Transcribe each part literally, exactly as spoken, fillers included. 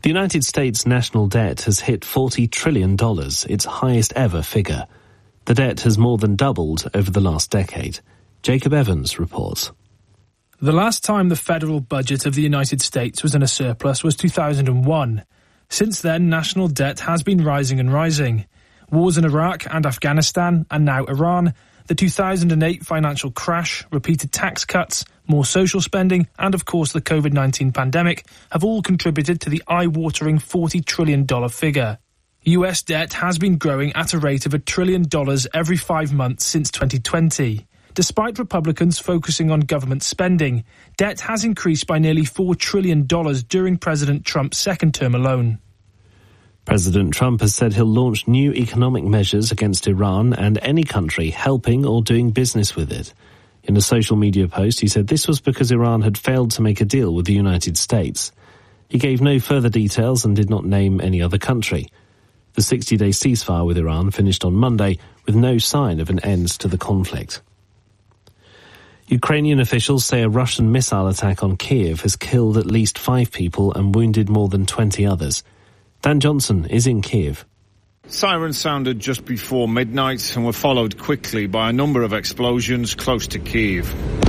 The United States national debt has hit forty trillion dollars, its highest ever figure. The debt has more than doubled over the last decade. Jacob Evans reports. The last time the federal budget of the United States was in a surplus was two thousand one. Since then, national debt has been rising and rising. Wars in Iraq and Afghanistan, and now Iran, the two thousand eight financial crash, repeated tax cuts, more social spending, and of course the covid nineteen pandemic have all contributed to the eye-watering forty trillion dollars figure. U S debt has been growing at a rate of a trillion dollars every five months since twenty twenty. Despite Republicans focusing on government spending, debt has increased by nearly four trillion dollars during President Trump's second term alone. President Trump has said he'll launch new economic measures against Iran and any country helping or doing business with it. In a social media post, he said this was because Iran had failed to make a deal with the United States. He gave no further details and did not name any other country. The sixty-day ceasefire with Iran finished on Monday with no sign of an end to the conflict. Ukrainian officials say a Russian missile attack on Kyiv has killed at least five people and wounded more than twenty others. Dan Johnson is in Kyiv. Sirens sounded just before midnight and were followed quickly by a number of explosions close to Kyiv.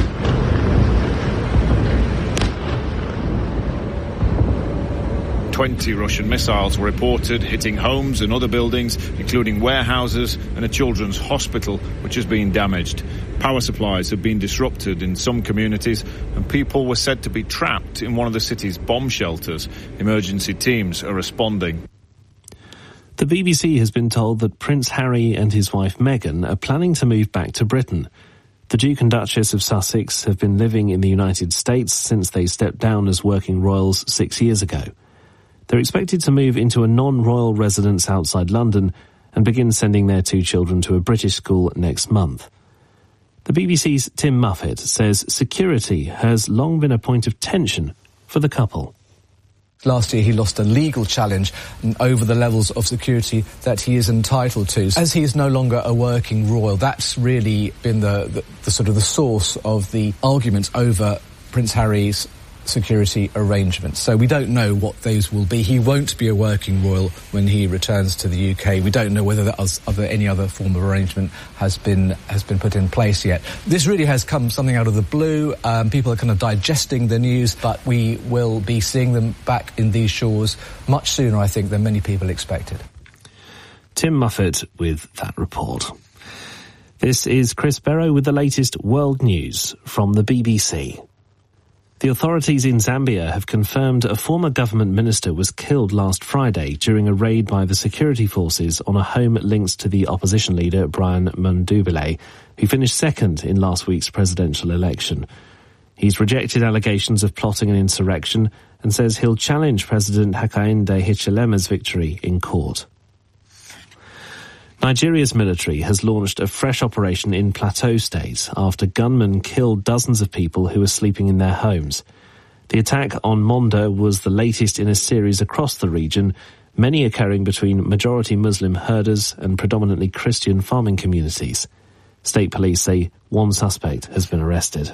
Twenty Russian missiles were reported hitting homes and other buildings, including warehouses and a children's hospital, which has been damaged. Power supplies have been disrupted in some communities, and people were said to be trapped in one of the city's bomb shelters. Emergency teams are responding. The B B C has been told that Prince Harry and his wife Meghan are planning to move back to Britain. The Duke and Duchess of Sussex have been living in the United States since they stepped down as working royals six years ago. They're expected to move into a non-royal residence outside London and begin sending their two children to a British school next month. The B B C's Tim Muffet says security has long been a point of tension for the couple. Last year he lost a legal challenge over the levels of security that he is entitled to. As he is no longer a working royal, that's really been the, the, the sort of the source of the argument over Prince Harry's security arrangements. So we don't know what those will be. He won't be a working royal when he returns to the U K. We don't know whether there is, other, any other form of arrangement has been has been put in place yet. This really has come something out of the blue. Um, people are kind of digesting the news, but we will be seeing them back in these shores much sooner, I think, than many people expected. Tim Muffet with that report. This is Chris Barrow with the latest world news from the B B C. The authorities in Zambia have confirmed a former government minister was killed last Friday during a raid by the security forces on a home linked to the opposition leader Brian Mundubile, who finished second in last week's presidential election. He's rejected allegations of plotting an insurrection and says he'll challenge President Hakainde Hichilema's victory in court. Nigeria's military has launched a fresh operation in Plateau State after gunmen killed dozens of people who were sleeping in their homes. The attack on Monda was the latest in a series across the region, many occurring between majority Muslim herders and predominantly Christian farming communities. State police say one suspect has been arrested.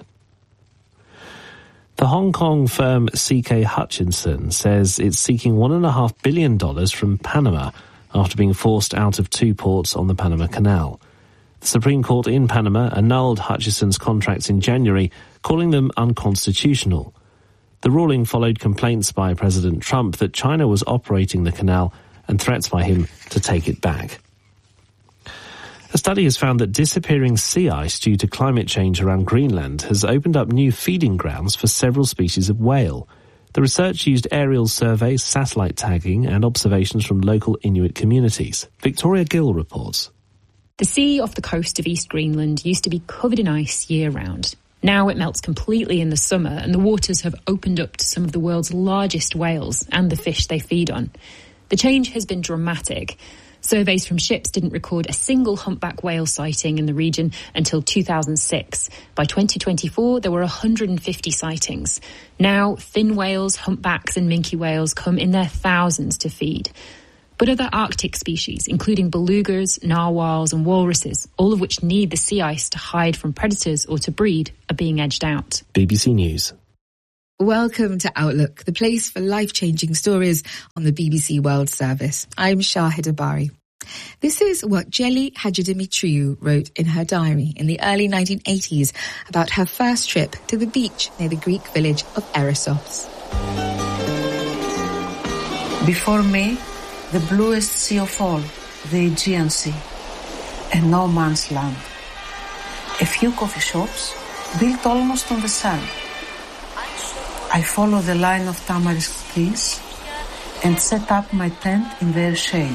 The Hong Kong firm C K Hutchinson says it's seeking one point five billion dollars from Panama after being forced out of two ports on the Panama Canal. The Supreme Court in Panama annulled Hutchison's contracts in January, calling them unconstitutional. The ruling followed complaints by President Trump that China was operating the canal and threats by him to take it back. A study has found that disappearing sea ice due to climate change around Greenland has opened up new feeding grounds for several species of whale. The research used aerial surveys, satellite tagging and observations from local Inuit communities. Victoria Gill reports. The sea off the coast of East Greenland used to be covered in ice year-round. Now it melts completely in the summer and the waters have opened up to some of the world's largest whales and the fish they feed on. The change has been dramatic. Surveys from ships didn't record a single humpback whale sighting in the region until two thousand six. By twenty twenty-four, there were one hundred fifty sightings. Now, fin whales, humpbacks and minke whales come in their thousands to feed. But other Arctic species, including belugas, narwhals and walruses, all of which need the sea ice to hide from predators or to breed, are being edged out. B B C News. Welcome to Outlook, the place for life-changing stories on the B B C World Service. I'm Shahida Bari. This is what Jeli Hadjidimitriou wrote in her diary in the early nineteen eighties about her first trip to the beach near the Greek village of Erissos. Before me, the bluest sea of all, the Aegean Sea, and no man's land. A few coffee shops built almost on the sand. I follow the line of tamarisk trees and set up my tent in their shade.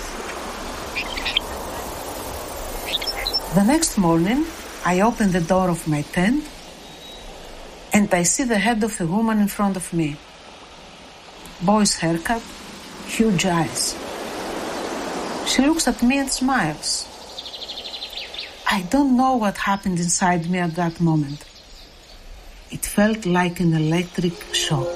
The next morning, I open the door of my tent and I see the head of a woman in front of me. Boy's haircut, huge eyes. She looks at me and smiles. I don't know what happened inside me at that moment. It felt like an electric shock.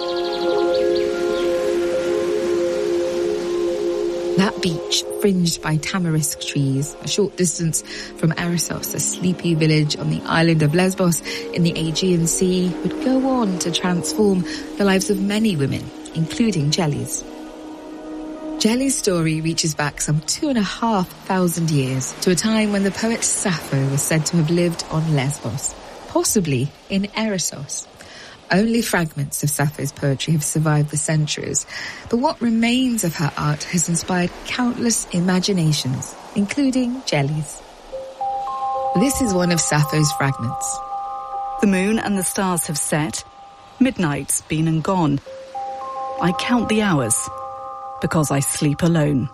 That beach, fringed by tamarisk trees, a short distance from Erissos, a sleepy village on the island of Lesbos in the Aegean Sea, would go on to transform the lives of many women, including Jeli's. Jeli's story reaches back some two and a half thousand years to a time when the poet Sappho was said to have lived on Lesbos, possibly in Erissos. Only fragments of Sappho's poetry have survived the centuries, but what remains of her art has inspired countless imaginations, including Jeli's. This is one of Sappho's fragments. The moon and the stars have set. Midnight's been and gone. I count the hours because I sleep alone.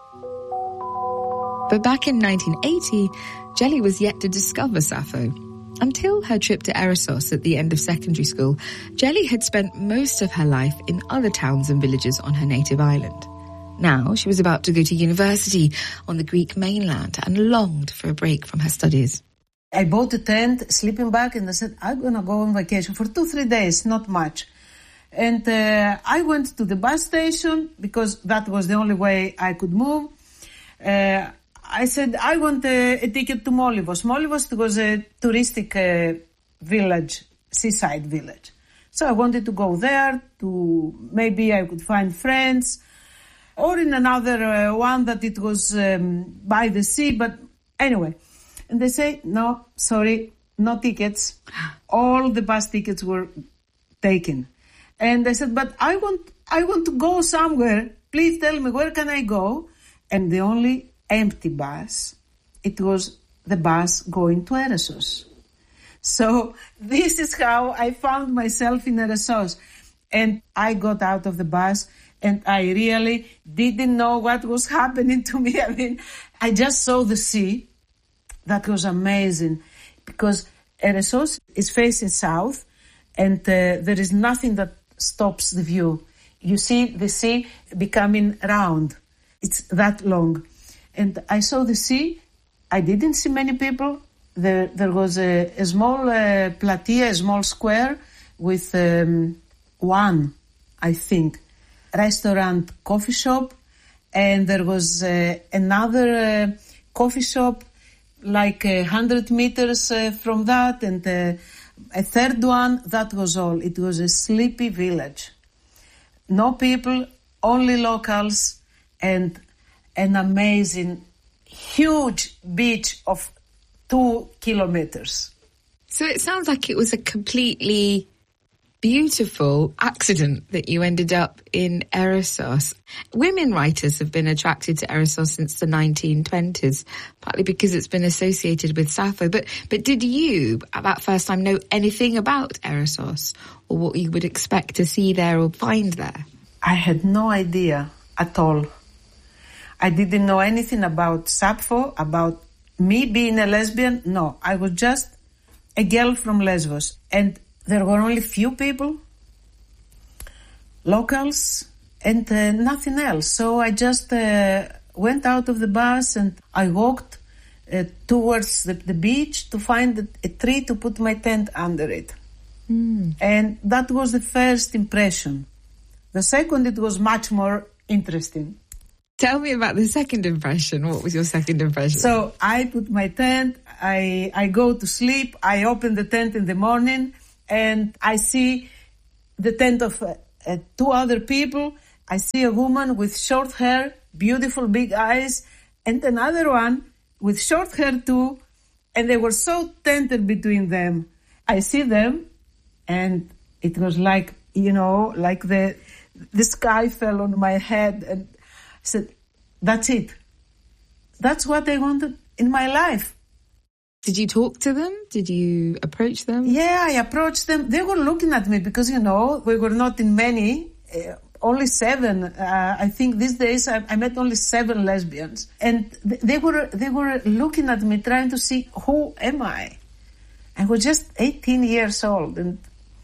But back in nineteen eighty, Jeli was yet to discover Sappho. Until her trip to Erissos at the end of secondary school, Jeli had spent most of her life in other towns and villages on her native island. Now she was about to go to university on the Greek mainland and longed for a break from her studies. I bought a tent, sleeping bag, and I said, I'm going to go on vacation for two, three days, not much. And uh, I went to the bus station because that was the only way I could move. Uh, I said, I want a, a ticket to Molivos. Molivos was a touristic uh, village, seaside village. So I wanted to go there to, maybe I could find friends, or in another uh, one that it was um, by the sea, but anyway. And they say, no, sorry, no tickets. All the bus tickets were taken. And I said, but I want, I want to go somewhere. Please tell me, where can I go? And the only empty bus, it was the bus going to Erissos. So this is how I found myself in Erissos. And I got out of the bus and I really didn't know what was happening to me. I mean, I just saw the sea. That was amazing because Erissos is facing south and uh, there is nothing that stops the view. You see the sea becoming round. It's that long. And I saw the sea. I didn't see many people. There, there was a, a small uh, platea, a small square with um, one, I think, restaurant, coffee shop. And there was uh, another uh, coffee shop like a hundred meters uh, from that, and uh, a third one. That was all. It was a sleepy village. No people, only locals, and an amazing, huge beach of two kilometers. So it sounds like it was a completely beautiful accident that you ended up in Erissos. Women writers have been attracted to Erissos since the nineteen twenties, partly because it's been associated with Sappho. But but did you, at that first time, know anything about Erissos or what you would expect to see there or find there? I had no idea at all. I didn't know anything about Sappho, about me being a lesbian. No, I was just a girl from Lesbos. And there were only few people, locals, and uh, nothing else. So I just uh, went out of the bus and I walked uh, towards the, the beach to find a tree to put my tent under it. Mm. And that was the first impression. The second, it was much more interesting. Tell me about the second impression. What was your second impression? So I put my tent, I, I go to sleep, I open the tent in the morning, and I see the tent of uh, uh, two other people. I see a woman with short hair, beautiful big eyes, and another one with short hair too, and they were so tender between them. I see them, and it was like, you know, like the the sky fell on my head, and I said, that's it. That's what I wanted in my life. Did you talk to them? Did you approach them? Yeah, I approached them. They were looking at me because, you know, we were not in many, uh, only seven. Uh, I think these days I, I met only seven lesbians. And th- they were they were looking at me, trying to see, who am I? I was just eighteen years old. And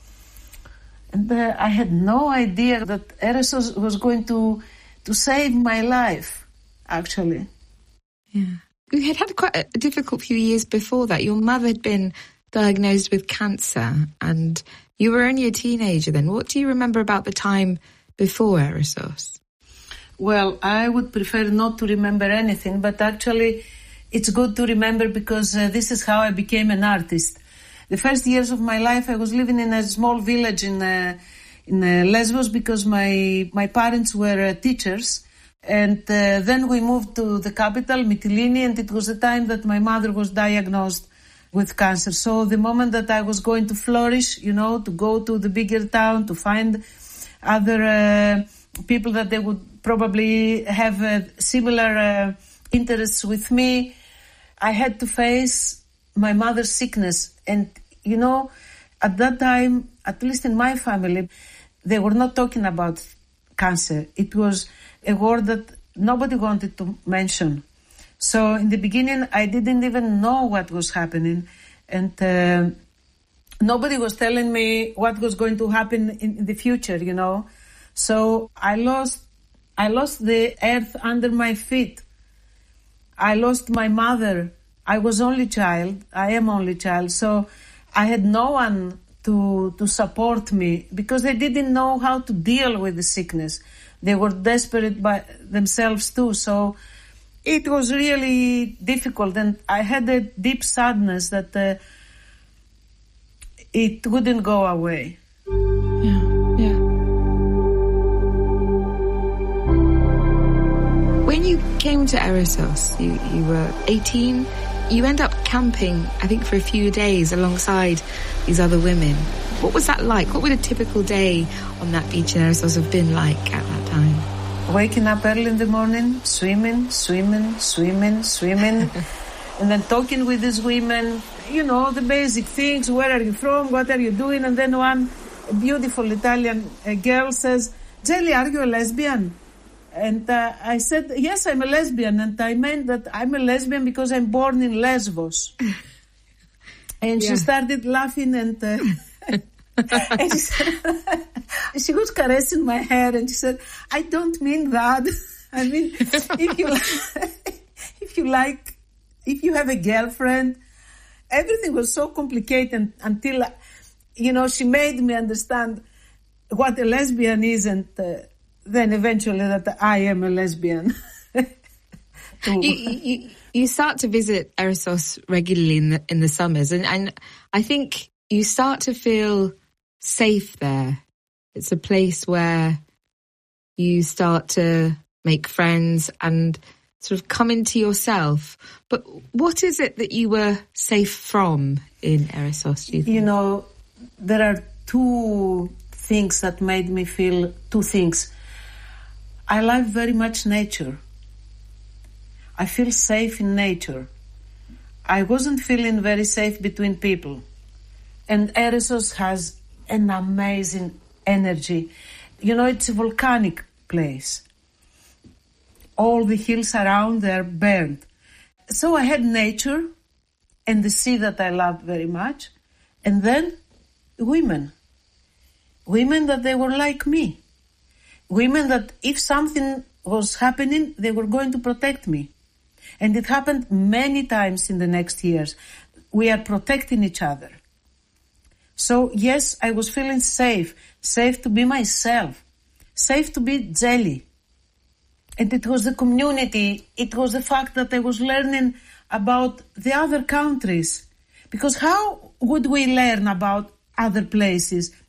and uh, I had no idea that Eresos was going to to save my life, actually. Yeah. You had had quite a difficult few years before that. Your mother had been diagnosed with cancer and you were only a teenager then. What do you remember about the time before Eresos? Well, I would prefer not to remember anything, but actually it's good to remember because uh, this is how I became an artist. The first years of my life I was living in a small village in, uh, in uh, Lesbos because my, my parents were uh, teachers. And uh, then we moved to the capital, Mytilene, and it was the time that my mother was diagnosed with cancer. So the moment that I was going to flourish, you know, to go to the bigger town, to find other uh, people that they would probably have uh, similar uh, interests with me, I had to face my mother's sickness. And, you know, at that time, at least in my family, they were not talking about cancer. It was a word that nobody wanted to mention. So in the beginning, I didn't even know what was happening. And uh, nobody was telling me what was going to happen in, in the future, you know. So I lost, I lost the earth under my feet. I lost my mother. I was only child. I am only child. So I had no one to, to support me because they didn't know how to deal with the sickness. They were desperate by themselves too, so it was really difficult, and I had a deep sadness that uh, it wouldn't go away. Yeah, yeah. When you came to Eresos, you, you were eighteen, you end up camping, I think, for a few days alongside these other women. What was that like? What would a typical day on that beach in Eresos have been like at that time? Waking up early in the morning, swimming, swimming, swimming, swimming, and then talking with these women, you know, the basic things. Where are you from? What are you doing? And then one beautiful Italian uh, girl says, Jelly, are you a lesbian? And uh, I said, yes, I'm a lesbian. And I meant that I'm a lesbian because I'm born in Lesbos. And yeah. She started laughing and... Uh, and she, said, she was caressing my hair and she said, I don't mean that. I mean, if you, if you like, if you have a girlfriend, everything was so complicated until, you know, she made me understand what a lesbian is, and uh, then eventually that I am a lesbian. you, you, you start to visit Eresos regularly in the, in the summers, and, and I think you start to feel safe there. It's a place where you start to make friends and sort of come into yourself. But what is it that you were safe from in Eresos, do you think? You know, there are two things that made me feel, two things. I like very much nature. I feel safe in nature. I wasn't feeling very safe between people. And Eresos has an amazing energy. You know, it's a volcanic place. All the hills around there burned. So I had nature and the sea that I loved very much. And then women. Women that they were like me. Women that if something was happening, they were going to protect me. And it happened many times in the next years. We are protecting each other. So, yes, I was feeling safe, safe to be myself, safe to be Jelly. And it was the community, it was the fact that I was learning about the other countries. Because how would we learn about other places?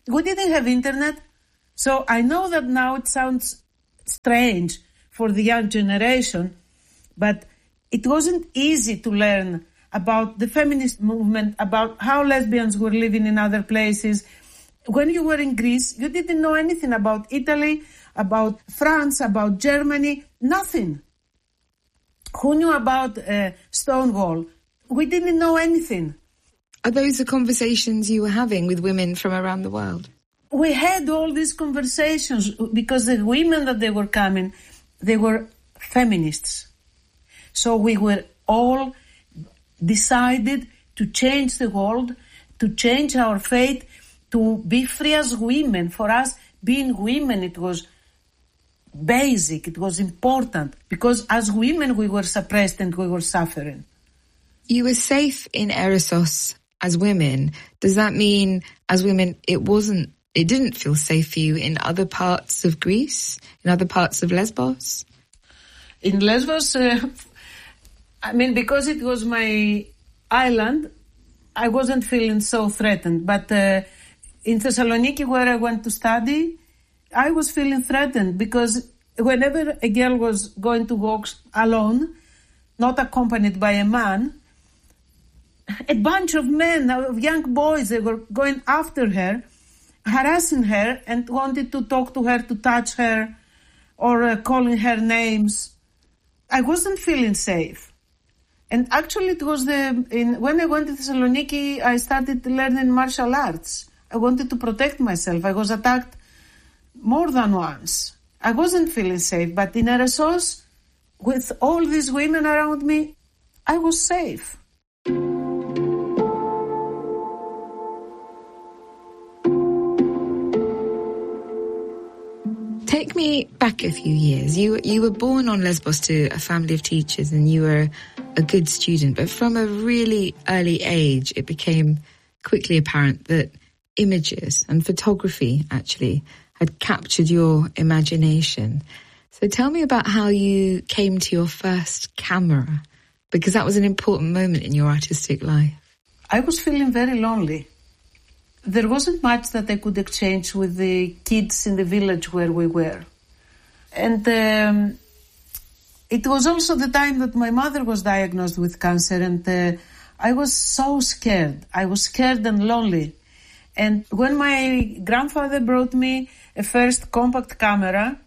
we didn't have internet. So I know that now it sounds strange for the young generation, but it wasn't easy to learn about the feminist movement, about how lesbians were living in other places. When you were in Greece, you didn't know anything about Italy, about France, about Germany, nothing. Who knew about uh, Stonewall? We didn't know anything. Are those the conversations you were having with women from around the world? We had all these conversations because the women that they were coming, they were feminists. So we were all decided to change the world, to change our fate, to be free as women. For us, being women, it was basic, it was important, because as women we were suppressed and we were suffering. You were safe in Erissos as women. Does that mean as women it wasn't, it didn't feel safe for you in other parts of Greece, in other parts of Lesbos? In Lesbos, uh, I mean, because it was my island, I wasn't feeling so threatened. But uh, in Thessaloniki, where I went to study, I was feeling threatened because whenever a girl was going to walk alone, not accompanied by a man, a bunch of men, of young boys, they were going after her, harassing her and wanted to talk to her, to touch her, or uh, calling her names. I wasn't feeling safe. And actually it was the, in, when I went to Thessaloniki, I started learning martial arts. I wanted to protect myself. I was attacked more than once. I wasn't feeling safe, but in Erissos, with all these women around me, I was safe. Take me back a few years. You you were born on Lesbos to a family of teachers and you were a good student, but from a really early age, it became quickly apparent that images and photography actually had captured your imagination. So tell me about how you came to your first camera, because that was an important moment in your artistic life. I was feeling very lonely. There wasn't much that I could exchange with the kids in the village where we were. And um, it was also the time that my mother was diagnosed with cancer, and uh, I was so scared. I was scared and lonely. And when my grandfather brought me a first compact camera,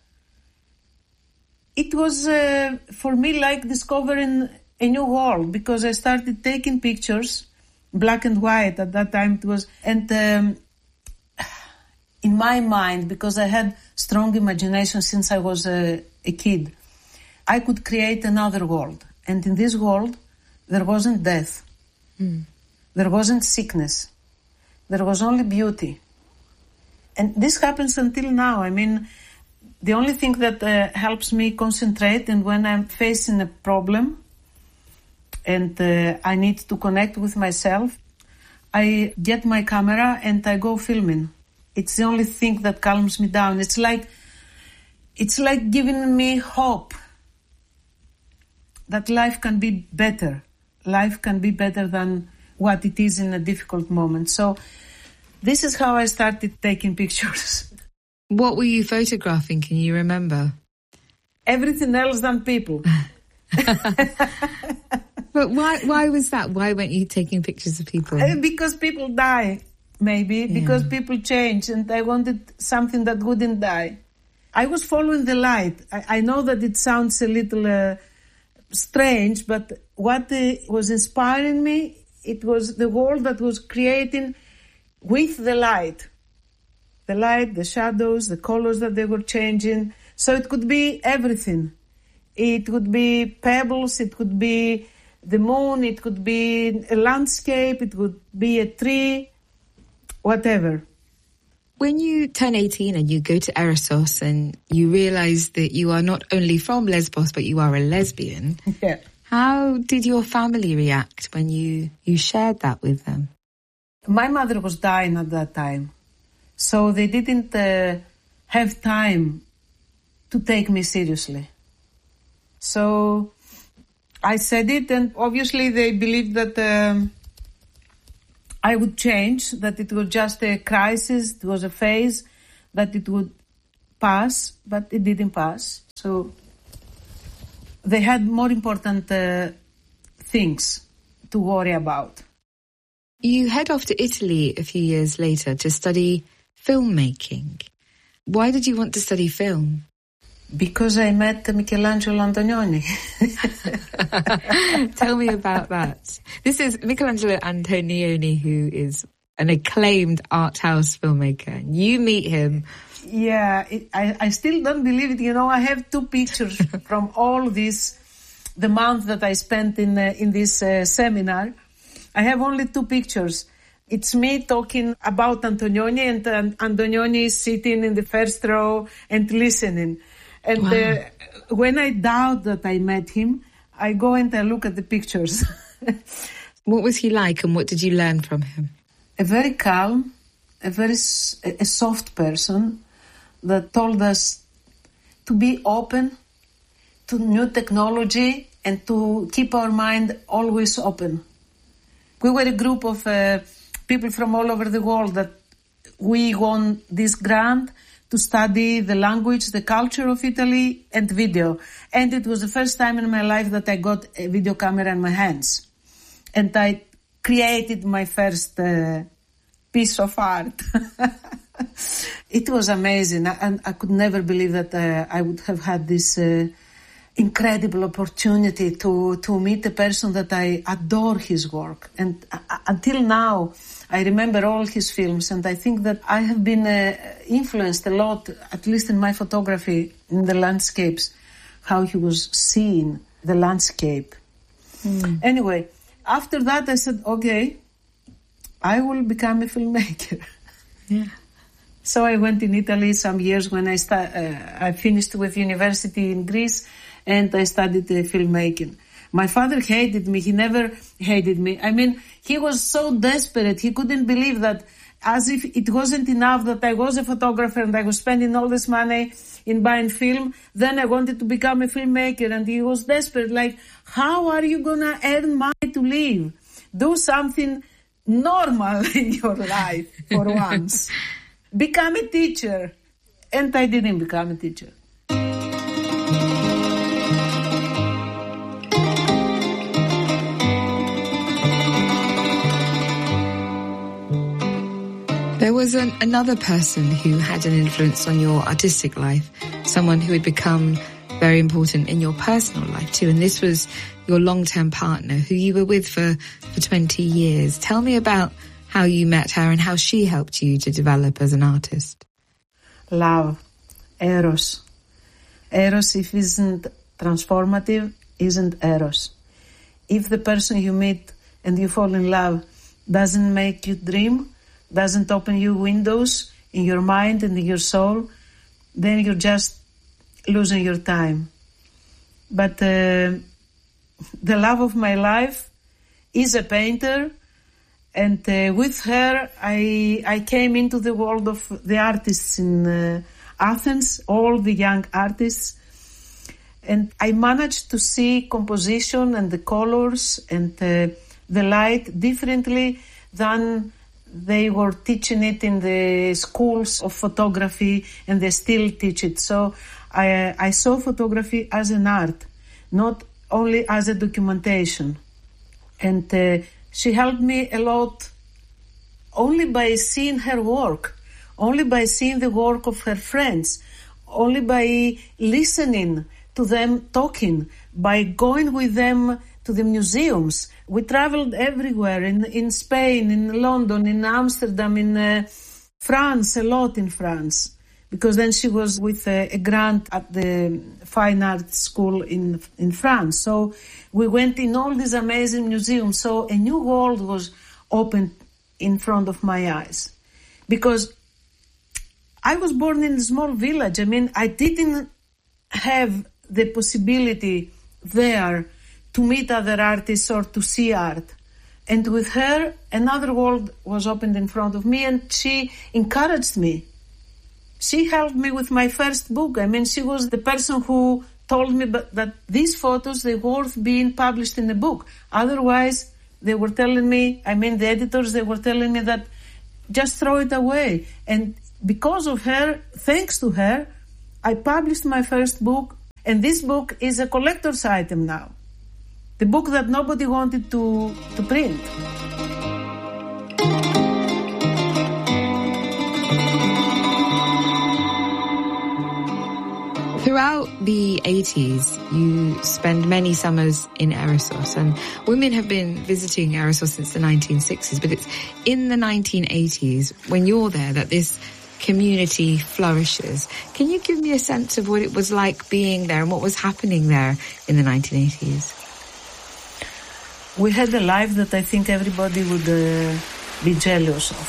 it was uh, for me like discovering a new world, because I started taking pictures, black and white at that time it was, and um, in my mind, because I had strong imagination since I was a, a kid, I could create another world. And in this world, there wasn't death. Mm. There wasn't sickness. There was only beauty. And this happens until now. I mean, the only thing that uh, helps me concentrate, and when I'm facing a problem and uh, I need to connect with myself, I get my camera and I go filming. It's the only thing that calms me down. It's like, it's like giving me hope that life can be better. Life can be better than what it is in a difficult moment. So this is how I started taking pictures. What were you photographing? Can you remember? Everything else than people. But why why was that? Why weren't you taking pictures of people? Uh, because people die, maybe. Yeah. Because people change, and I wanted something that wouldn't die. I was following the light. I, I know that it sounds a little uh, strange, but what uh, was inspiring me, it was the world that was creating with the light. The light, the shadows, the colors that they were changing. So it could be everything. It could be pebbles, it could be the moon, it could be a landscape, it could be a tree, whatever. When you turn eighteen and you go to Erissos and you realize that you are not only from Lesbos, but you are a lesbian, yeah. How did your family react when you, you shared that with them? My mother was dying at that time, so they didn't uh, have time to take me seriously. So I said it, and obviously they believed that um, I would change, that it was just a crisis, it was a phase, that it would pass, but it didn't pass. So they had more important uh, things to worry about. You head off to Italy a few years later to study filmmaking. Why did you want to study film? Because I met Michelangelo Antonioni. Tell me about that. This is Michelangelo Antonioni, who is an acclaimed art house filmmaker. You meet him. Yeah, it, I, I still don't believe it. You know, I have two pictures from all this, the month that I spent in uh, in this uh, seminar. I have only two pictures. It's me talking about Antonioni, and uh, Antonioni is sitting in the first row and listening. And wow. uh, when I doubt that I met him, I go and I look at the pictures. What was he like, and what did you learn from him? A very calm, a very a soft person that told us to be open to new technology and to keep our mind always open. We were a group of uh, people from all over the world that we won this grant to study the language, the culture of Italy, and video. And it was the first time in my life that I got a video camera in my hands. And I created my first uh, piece of art. It was amazing, and I, I could never believe that uh, I would have had this uh, incredible opportunity to, to meet a person that I adore his work. And uh, until now, I remember all his films, and I think that I have been uh, influenced a lot, at least in my photography, in the landscapes, how he was seeing the landscape. Mm. Anyway, after that I said, okay, I will become a filmmaker. Yeah. So I went in Italy some years when I sta- uh, I finished with university in Greece, and I studied uh, filmmaking. My father hated me. He never hated me. I mean, he was so desperate. He couldn't believe that, as if it wasn't enough that I was a photographer and I was spending all this money in buying film. Then I wanted to become a filmmaker, and he was desperate. Like, how are you going to earn money to live? Do something normal in your life for once. Become a teacher. And I didn't become a teacher. There was an, another person who had an influence on your artistic life, someone who had become very important in your personal life too, and this was your long-term partner, who you were with for, for twenty years. Tell me about how you met her and how she helped you to develop as an artist. Love. Eros. Eros, if isn't transformative, isn't Eros. If the person you meet and you fall in love doesn't make you dream, doesn't open you windows in your mind and in your soul, then you're just losing your time. But uh, the love of my life is a painter, and uh, with her I I came into the world of the artists in uh, Athens, all the young artists, and I managed to see composition and the colors and uh, the light differently than they were teaching it in the schools of photography, and they still teach it. So I, I saw photography as an art, not only as a documentation. And uh, she helped me a lot only by seeing her work, only by seeing the work of her friends, only by listening to them talking, by going with them to the museums. We traveled everywhere, in, in Spain, in London, in Amsterdam, in uh, France, a lot in France. Because then she was with a, a grant at the Fine Arts School in in France. So we went in all these amazing museums. So a new world was opened in front of my eyes. Because I was born in a small village. I mean, I didn't have the possibility there to meet other artists or to see art. And with her, another world was opened in front of me, and she encouraged me. She helped me with my first book. I mean, she was the person who told me that these photos, they worth being published in a book. Otherwise, they were telling me, I mean the editors, they were telling me that just throw it away. And because of her, thanks to her, I published my first book, and this book is a collector's item now. The book that nobody wanted to, to print. Throughout the eighties, you spend many summers in Erissos, and women have been visiting Erissos since the nineteen sixties, but it's in the nineteen eighties, when you're there, that this community flourishes. Can you give me a sense of what it was like being there and what was happening there in the nineteen eighties? We had a life that I think everybody would uh, be jealous of.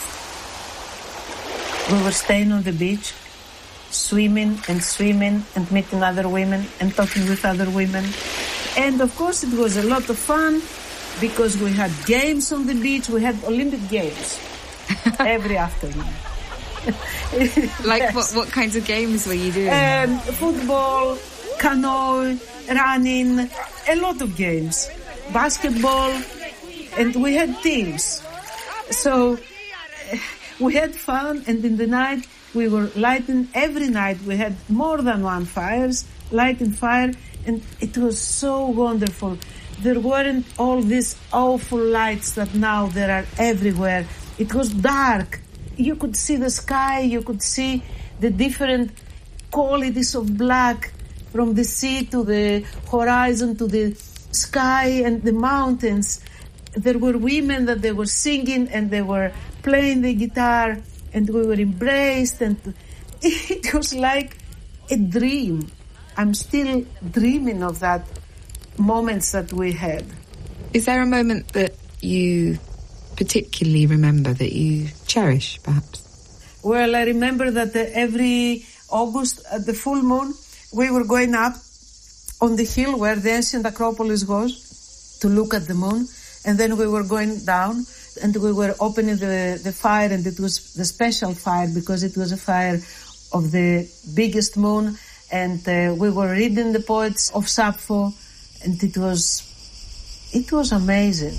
We were staying on the beach, swimming and swimming and meeting other women and talking with other women. And of course it was a lot of fun because we had games on the beach. We had Olympic games every afternoon. Like yes. what, what kinds of games were you doing? Um, football, canoe, running, a lot of games. Basketball, and we had teams. So we had fun, and in the night we were lighting, every night we had more than one fires, lighting fire, and it was so wonderful. There weren't all these awful lights that now there are everywhere. It was dark. You could see the sky, you could see the different qualities of black from the sea to the horizon to the sky and the mountains. There were women that they were singing and they were playing the guitar and we were embraced, and it was like a dream. I'm still dreaming of that moments that we had. Is there a moment that you particularly remember, that you cherish, perhaps? Well, I remember that uh, every August at the full moon, we were going up on the hill where the ancient Acropolis was to look at the moon, and then we were going down and we were opening the, the fire, and it was the special fire because it was a fire of the biggest moon, and uh, we were reading the poets of Sappho, and it was, it was amazing.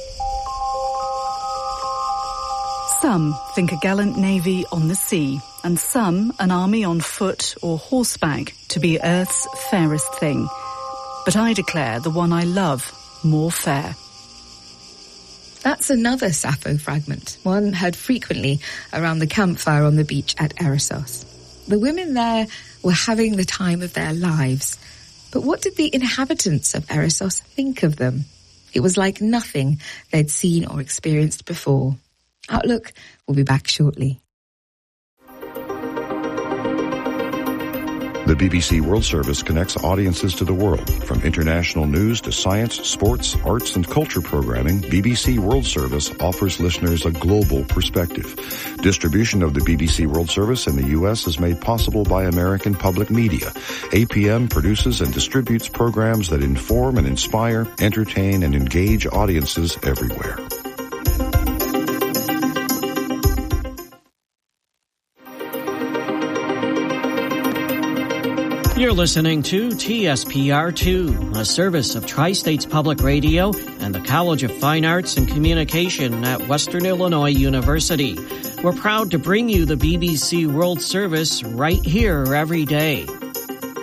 Some think a gallant navy on the sea, and some an army on foot or horseback to be Earth's fairest thing. But I declare the one I love more fair. That's another Sappho fragment, one heard frequently around the campfire on the beach at Erissos. The women there were having the time of their lives. But what did the inhabitants of Erissos think of them? It was like nothing they'd seen or experienced before. Outlook will be back shortly. The B B C World Service connects audiences to the world. From international news to science, sports, arts, and culture programming, B B C World Service offers listeners a global perspective. Distribution of the B B C World Service in the U S is made possible by American Public Media. A P M produces and distributes programs that inform and inspire, entertain, and engage audiences everywhere. You're listening to T S P R two, a service of Tri-States Public Radio and the College of Fine Arts and Communication at Western Illinois University. We're proud to bring you the B B C World Service right here every day.